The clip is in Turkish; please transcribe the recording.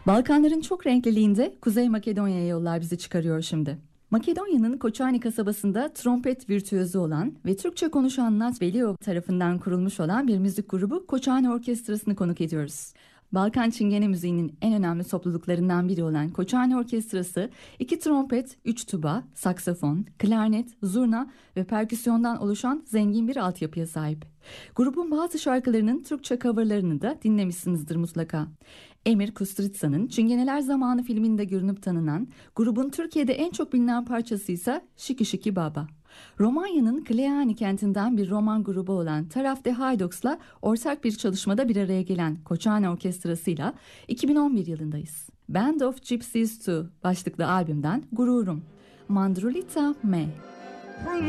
Balkanların çok renkliliğinde Kuzey Makedonya'ya yollar bizi çıkarıyor şimdi. Makedonya'nın Koçani kasabasında trompet virtüözü olan ve Türkçe konuşan Nat Veliov tarafından kurulmuş olan bir müzik grubu Koçani Orkestrası'nı konuk ediyoruz. Balkan Çingene müziğinin en önemli topluluklarından biri olan Koçani Orkestrası, 2 trompet, 3 tuba, saksafon, klarnet, zurna ve perküsyondan oluşan zengin bir altyapıya sahip. Grubun bazı şarkılarının Türkçe coverlarını da dinlemişsinizdir mutlaka. Emir Kusturica'nın Çingeneler Zamanı filminde görünüp tanınan, grubun Türkiye'de en çok bilinen parçası ise Şiki Şiki Baba. Romanya'nın Kleani kentinden bir roman grubu olan Taraf de Haydoks'la ortak bir çalışmada bir araya gelen Koçani Orkestrası'yla 2011 yılındayız. Band of Gypsies 2 başlıklı albümden Gururum. Mandrulita Me.